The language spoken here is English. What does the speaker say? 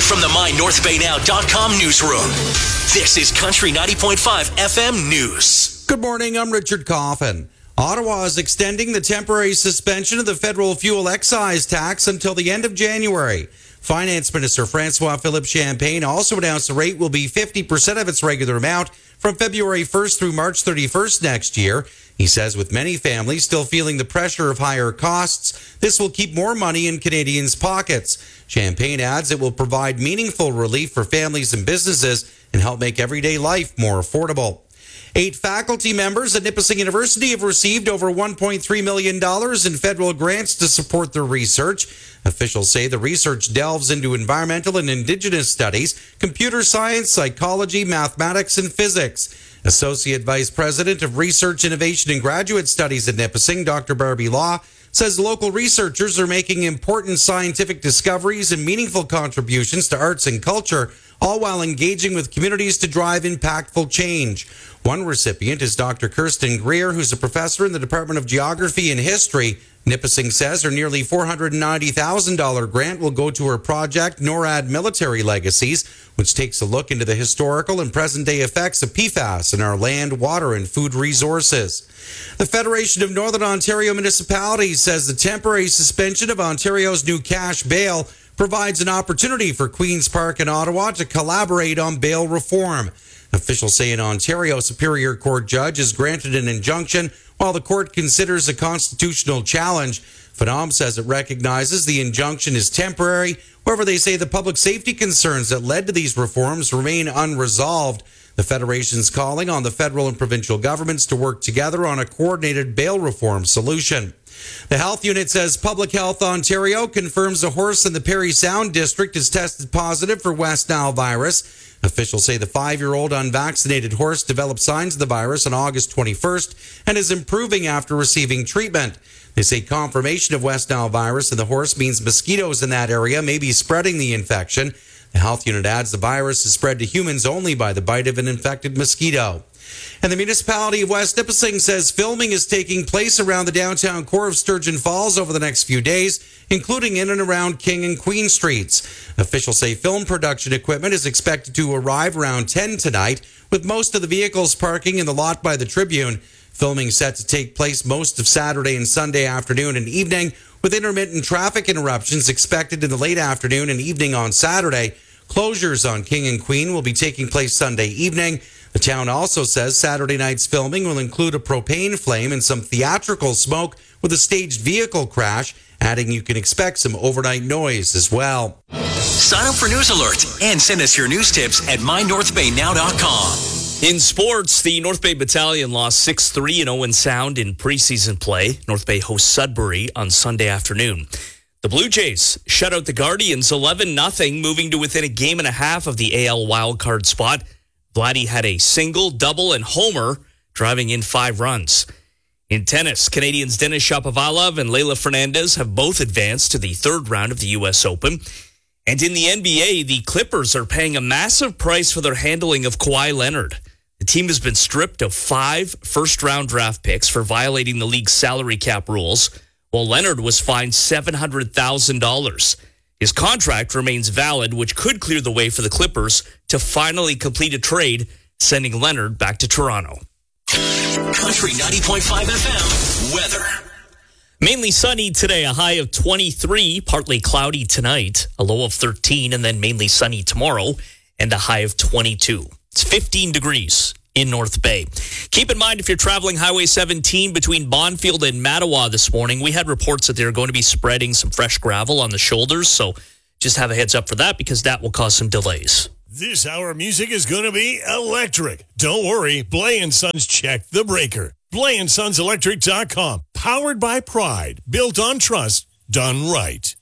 from the MyNorthBayNow.com newsroom, this is Country 90.5 FM News. Good morning, I'm Richard Coffin. Ottawa is extending the temporary suspension of the federal fuel excise tax until the end of January. Finance Minister François-Philippe Champagne also announced the rate will be 50% of its regular amount from February 1st through March 31st next year. He says with many families still feeling the pressure of higher costs, this will keep more money in Canadians' pockets. Champagne adds it will provide meaningful relief for families and businesses and help make everyday life more affordable. 8 faculty members at Nipissing University have received over $1.3 million in federal grants to support their research. Officials say the research delves into environmental and Indigenous studies, computer science, psychology, mathematics, and physics. Associate Vice President of Research, Innovation, and Graduate Studies at Nipissing, Dr. Barbie Law, says local researchers are making important scientific discoveries and meaningful contributions to arts and culture, all while engaging with communities to drive impactful change. One recipient is Dr. Kirsten Greer, who's a professor in the Department of Geography and History. Nipissing says her nearly $490,000 grant will go to her project, NORAD Military Legacies, which takes a look into the historical and present-day effects of PFAS in our land, water, and food resources. The Federation of Northern Ontario Municipalities says the temporary suspension of Ontario's new cash bail provides an opportunity for Queen's Park and Ottawa to collaborate on bail reform. Officials say an Ontario Superior Court judge has granted an injunction while the court considers a constitutional challenge. Phenom says it recognizes the injunction is temporary. However, they say the public safety concerns that led to these reforms remain unresolved. The Federation's calling on the federal and provincial governments to work together on a coordinated bail reform solution. The health unit says Public Health Ontario confirms a horse in the Parry Sound district is tested positive for West Nile virus. Officials say the 5-year-old unvaccinated horse developed signs of the virus on August 21st and is improving after receiving treatment. They say confirmation of West Nile virus in the horse means mosquitoes in that area may be spreading the infection. The health unit adds the virus is spread to humans only by the bite of an infected mosquito. And the municipality of West Nipissing says filming is taking place around the downtown core of Sturgeon Falls over the next few days, including in and around King and Queen Streets. Officials say film production equipment is expected to arrive around 10 tonight, with most of the vehicles parking in the lot by the Tribune. Filming set to take place most of Saturday and Sunday afternoon and evening, with intermittent traffic interruptions expected in the late afternoon and evening on Saturday. Closures on King and Queen will be taking place Sunday evening. The town also says Saturday night's filming will include a propane flame and some theatrical smoke with a staged vehicle crash, adding you can expect some overnight noise as well. Sign up for news alerts and send us your news tips at MyNorthBayNow.com. In sports, the North Bay Battalion lost 6-3 in Owen Sound in preseason play. North Bay hosts Sudbury on Sunday afternoon. The Blue Jays shut out the Guardians 11-0, moving to within a game and a half of the AL wildcard spot. Vladdy had a single, double, and homer, driving in 5 runs. In tennis, Canadians Denis Shapovalov and Leylah Fernandez have both advanced to the 3rd round of the U.S. Open. And in the NBA, the Clippers are paying a massive price for their handling of Kawhi Leonard. The team has been stripped of 5 first-round draft picks for violating the league's salary cap rules, while Leonard was fined $700,000. His contract remains valid, which could clear the way for the Clippers to finally complete a trade, sending Leonard back to Toronto. Country 90.5 FM weather. Mainly sunny today, a high of 23, partly cloudy tonight, a low of 13, and then mainly sunny tomorrow, and a high of 22. It's 15 degrees in North Bay. Keep in mind, if you're traveling Highway 17 between Bonfield and Mattawa this morning, we had reports that they're going to be spreading some fresh gravel on the shoulders, so just have a heads up for that because that will cause some delays. This hour of music is going to be electric. Don't worry, Blay & Sons checked the breaker. BlayandSonsElectric.com. Powered by pride, built on trust, done right.